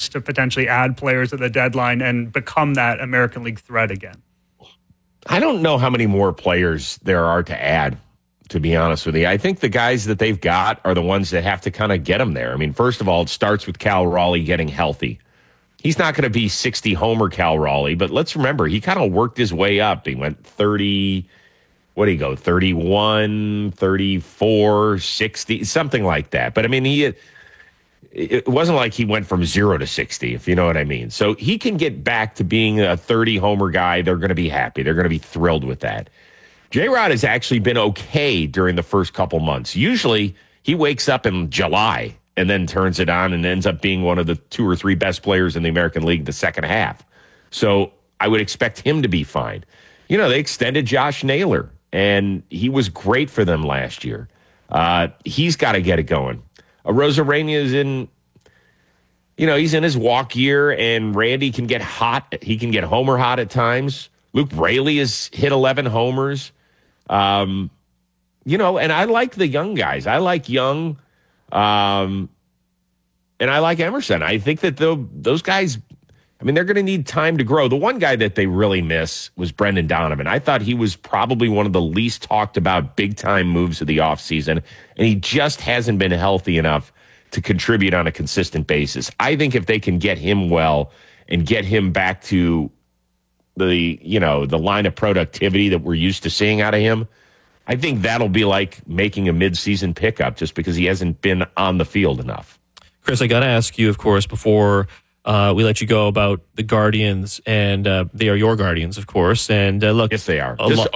forced to potentially add players at the deadline and become that American League threat again? I don't know how many more players there are to add, to be honest with you. I think the guys that they've got are the ones that have to kind of get them there. I mean, first of all, it starts with Cal Raleigh getting healthy. He's not going to be 60 homer Cal Raleigh, but let's remember, he kind of worked his way up. He went 30, what did he go, 31, 34, 60, something like that. But, I mean, it wasn't like he went from 0 to 60, if you know what I mean. So he can get back to being a 30-homer guy. They're going to be happy. They're going to be thrilled with that. J-Rod has actually been okay during the first couple months. Usually he wakes up in July and then turns it on and ends up being one of the 2 or 3 best players in the American League the second half. So I would expect him to be fine. You know, they extended Josh Naylor, and he was great for them last year. He's got to get it going. Rosarena is in, he's in his walk year, and Randy can get hot. He can get homer hot at times. Luke Raley has hit 11 homers. And I like the young guys. I like Young, and I like Emerson. I think that those guys, they're going to need time to grow. The one guy that they really miss was Brendan Donovan. I thought he was probably one of the least talked about big-time moves of the offseason, and he just hasn't been healthy enough to contribute on a consistent basis. I think if they can get him well and get him back to the line of productivity that we're used to seeing out of him, I think that'll be like making a mid-season pickup just because he hasn't been on the field enough. Chris, I got to ask you, of course, before we let you go about the Guardians, and they are your Guardians, of course. And look, yes, they are.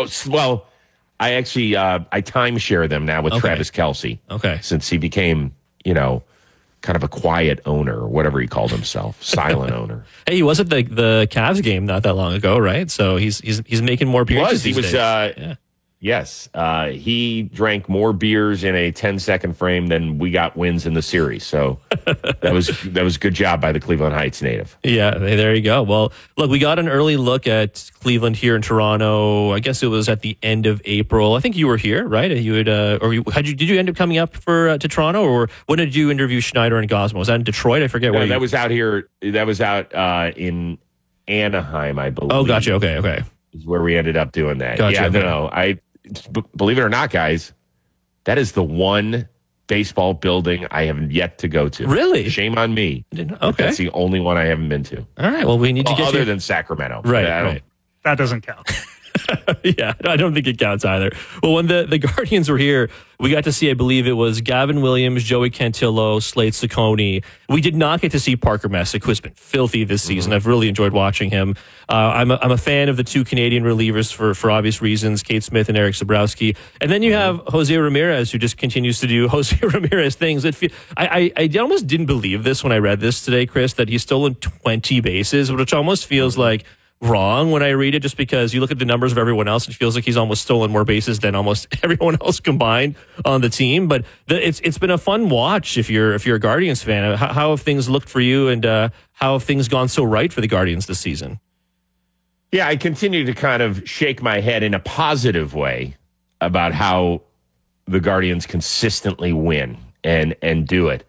I actually I timeshare them now with Travis Kelce. Okay, since he became kind of a quiet owner or whatever he called himself, silent owner. Hey, he was at the Cavs game not that long ago, right? So he's making more appearances. He was. Yeah. Yes, he drank more beers in a 10-second frame than we got wins in the series. So that was a good job by the Cleveland Heights native. Yeah, there you go. Well, look, we got an early look at Cleveland here in Toronto. I guess it was at the end of April. I think you were here, right? You had, did you end up coming up to Toronto, or when did you interview Schneider and Gosmo? Was that in Detroit? I forget. No, that was out here. That was out in Anaheim, I believe. Oh, gotcha. Okay. Is where we ended up doing that. Gotcha. Yeah, no. Believe it or not, guys, that is the one baseball building I have yet to go to. Really? Shame on me. Okay. That's the only one I haven't been to. All right. Well, we need to get other than Sacramento. Right. That doesn't count. Yeah, I don't think it counts either. Well, when the Guardians were here, we got to see, I believe it was Gavin Williams, Joey Cantillo, Slade Ciccone. We did not get to see Parker Messick, who's been filthy this season. I've really enjoyed watching him. I'm a fan of the 2 Canadian relievers for obvious reasons, Kate Smith and Eric Zabrowski. And then you have Jose Ramirez, who just continues to do Jose Ramirez things. I almost didn't believe this when I read this today, Chris, that he's stolen 20 bases, which almost feels like wrong when I read it, just because you look at the numbers of everyone else, it feels like he's almost stolen more bases than almost everyone else combined on the team. But it's been a fun watch if you're a Guardians fan. How have things looked for you, and how have things gone so right for the Guardians this season? Yeah, I continue to kind of shake my head in a positive way about how the Guardians consistently win and do it.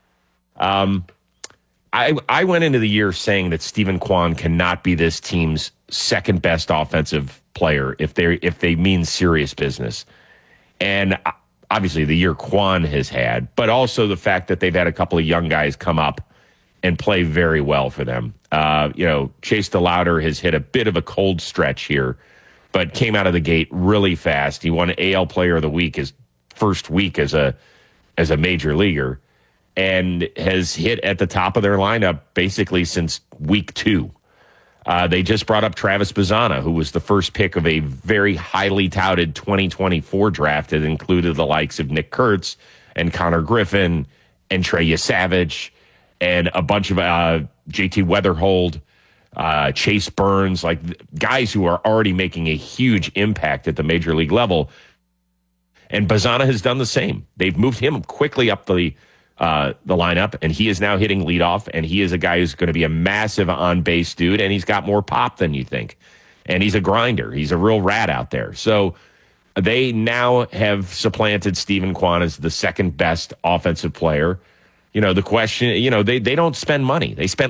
I went into the year saying that Steven Kwan cannot be this team's second best offensive player if they mean serious business. And obviously the year Kwan has had, but also the fact that they've had a couple of young guys come up and play very well for them. Chase DeLauder has hit a bit of a cold stretch here, but came out of the gate really fast. He won AL Player of the Week his first week as a major leaguer, and has hit at the top of their lineup basically since week 2. They just brought up Travis Bazzana, who was the first pick of a very highly touted 2024 draft that included the likes of Nick Kurtz and Connor Griffin and Trey Savage and a bunch of JT Weatherhold, Chase Burns, like guys who are already making a huge impact at the major league level. And Bazzana has done the same. They've moved him quickly up the lineup, and he is now hitting leadoff, and he is a guy who's going to be a massive on-base dude, and he's got more pop than you think. And he's a grinder. He's a real rat out there. So they now have supplanted Steven Kwan as the second best offensive player. The question, they don't spend money. They spent